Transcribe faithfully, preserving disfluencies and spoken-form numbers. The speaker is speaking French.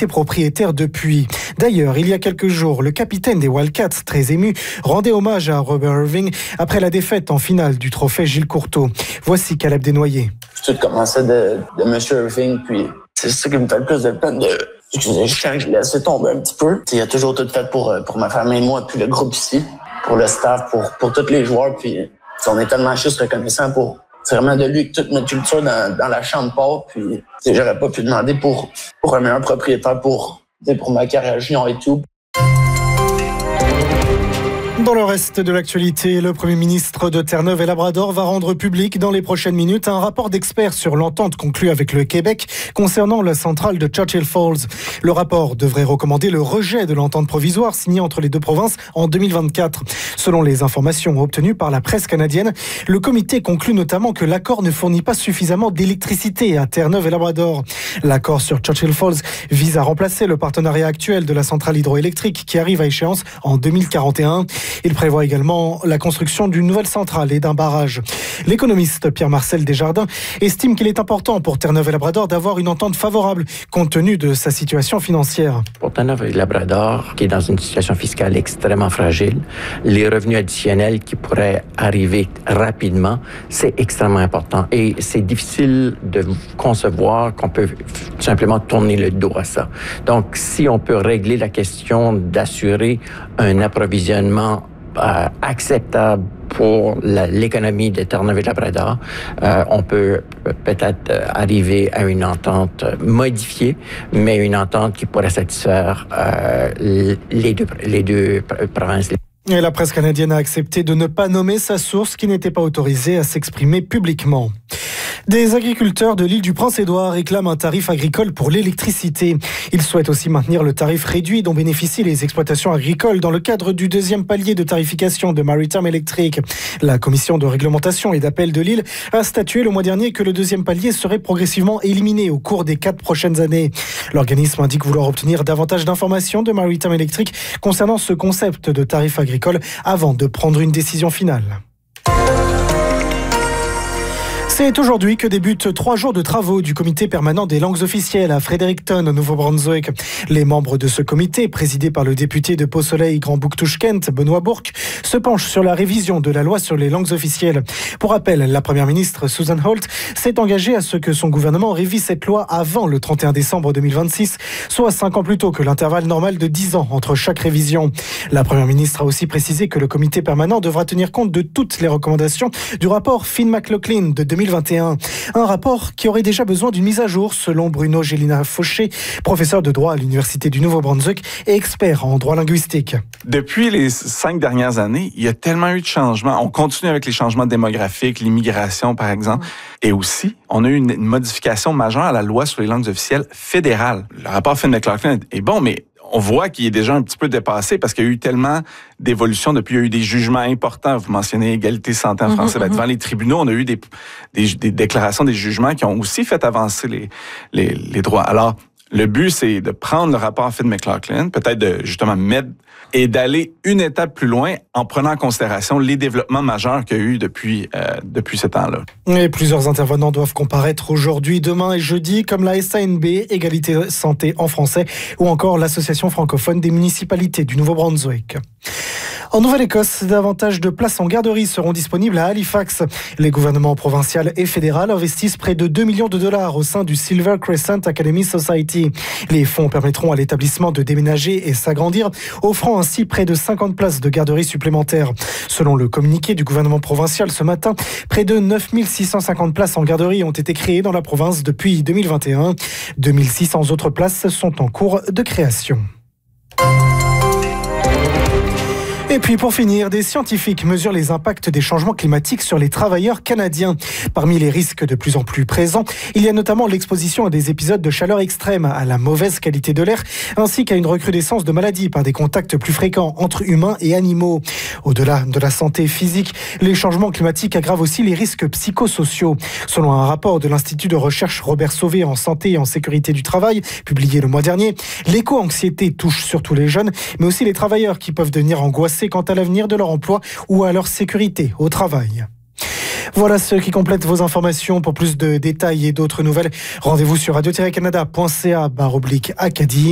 été propriétaire depuis. D'ailleurs, il y a quelques jours, le capitaine des Wildcats, très ému, rendait hommage à Robert Irving après la défaite en finale du trophée Gilles Courteau. Voici Caleb Desnoyers. Tout commençait de, de M. Irving, puis c'est ça qui me fait le plus de peine de... Excusez, je sens que je l'ai laissé tomber un petit peu. Il a toujours tout fait pour, pour ma famille et moi, puis le groupe ici, pour le staff, pour, pour tous les joueurs, puis on est tellement juste reconnaissant pour... C'est vraiment de lui que toute notre culture dans, dans la chambre part, puis j'aurais pas pu demander pour, pour un meilleur propriétaire pour, pour ma carrière junior et tout. Dans le reste de l'actualité, le Premier ministre de Terre-Neuve et Labrador va rendre public dans les prochaines minutes un rapport d'experts sur l'entente conclue avec le Québec concernant la centrale de Churchill Falls. Le rapport devrait recommander le rejet de l'entente provisoire signée entre les deux provinces en deux mille vingt-quatre. Selon les informations obtenues par la presse canadienne, le comité conclut notamment que l'accord ne fournit pas suffisamment d'électricité à Terre-Neuve et Labrador. L'accord sur Churchill Falls vise à remplacer le partenariat actuel de la centrale hydroélectrique qui arrive à échéance en deux mille quarante et un. Il prévoit également la construction d'une nouvelle centrale et d'un barrage. L'économiste Pierre-Marcel Desjardins estime qu'il est important pour Terre-Neuve et Labrador d'avoir une entente favorable compte tenu de sa situation financière. Pour Terre-Neuve et Labrador, qui est dans une situation fiscale extrêmement fragile, les revenus additionnels qui pourraient arriver rapidement, c'est extrêmement important. Et c'est difficile de concevoir qu'on peut simplement tourner le dos à ça. Donc, si on peut régler la question d'assurer un approvisionnement euh, acceptable pour la, l'économie de Terre-Neuve et Labrador, euh, on peut peut-être arriver à une entente modifiée, mais une entente qui pourrait satisfaire euh, les deux, les deux provinces. Et la presse canadienne a accepté de ne pas nommer sa source qui n'était pas autorisée à s'exprimer publiquement. Des agriculteurs de l'île du Prince-Édouard réclament un tarif agricole pour l'électricité. Ils souhaitent aussi maintenir le tarif réduit dont bénéficient les exploitations agricoles dans le cadre du deuxième palier de tarification de Maritime Electric. La commission de réglementation et d'appel de l'île a statué le mois dernier que le deuxième palier serait progressivement éliminé au cours des quatre prochaines années. L'organisme indique vouloir obtenir davantage d'informations de Maritime Electric concernant ce concept de tarif agricole avant de prendre une décision finale. C'est aujourd'hui que débutent trois jours de travaux du comité permanent des langues officielles à Fredericton, au Nouveau-Brunswick. Les membres de ce comité, présidé par le député de Pau-Soleil-Grand-Bouctouche-Kent, Benoît Bourque, se penchent sur la révision de la loi sur les langues officielles. Pour rappel, la première ministre Susan Holt s'est engagée à ce que son gouvernement révise cette loi avant le trente et un décembre deux mille vingt-six, soit cinq ans plus tôt que l'intervalle normal de dix ans entre chaque révision. La première ministre a aussi précisé que le comité permanent devra tenir compte de toutes les recommandations du rapport Finn-McLaughlin de deux mille vingt et un. Un rapport qui aurait déjà besoin d'une mise à jour, selon Bruno Gélina-Fauché, professeur de droit à l'Université du Nouveau-Brunswick et expert en droit linguistique. Depuis les cinq dernières années, il y a tellement eu de changements. On continue avec les changements démographiques, l'immigration, par exemple. Et aussi, on a eu une, une modification majeure à la loi sur les langues officielles fédérales. Le rapport Finn-McLaughlin est bon, mais on voit qu'il est déjà un petit peu dépassé parce qu'il y a eu tellement d'évolutions depuis. Il y a eu des jugements importants. Vous mentionnez égalité santé en français. Mm-hmm. Ben, devant les tribunaux, on a eu des, des, des déclarations, des jugements qui ont aussi fait avancer les, les, les droits. Alors, le but, c'est de prendre le rapport Finn-McLaughlin, peut-être de justement mettre et d'aller une étape plus loin en prenant en considération les développements majeurs qu'il y a eu depuis, euh, depuis ce temps-là. Et plusieurs intervenants doivent comparaître aujourd'hui, demain et jeudi, comme la S A N B, Égalité Santé en français, ou encore l'Association francophone des municipalités du Nouveau-Brunswick. En Nouvelle-Écosse, davantage de places en garderie seront disponibles à Halifax. Les gouvernements provincial et fédéral investissent près de deux millions de dollars au sein du Silver Crescent Academy Society. Les fonds permettront à l'établissement de déménager et s'agrandir, offrant ainsi près de cinquante places de garderie supplémentaires. Selon le communiqué du gouvernement provincial ce matin, près de neuf mille six cent cinquante places en garderie ont été créées dans la province depuis deux mille vingt et un. deux mille six cents autres places sont en cours de création. Et puis pour finir, des scientifiques mesurent les impacts des changements climatiques sur les travailleurs canadiens. Parmi les risques de plus en plus présents, il y a notamment l'exposition à des épisodes de chaleur extrême, à la mauvaise qualité de l'air, ainsi qu'à une recrudescence de maladies par des contacts plus fréquents entre humains et animaux. Au-delà de la santé physique, les changements climatiques aggravent aussi les risques psychosociaux. Selon un rapport de l'Institut de recherche Robert Sauvé en santé et en sécurité du travail, publié le mois dernier, l'éco-anxiété touche surtout les jeunes, mais aussi les travailleurs qui peuvent devenir angoissés quant à l'avenir de leur emploi ou à leur sécurité au travail. Voilà ce qui complète vos informations. Pour plus de détails et d'autres nouvelles, rendez-vous sur radio tiret canada point c a barre oblique Acadie.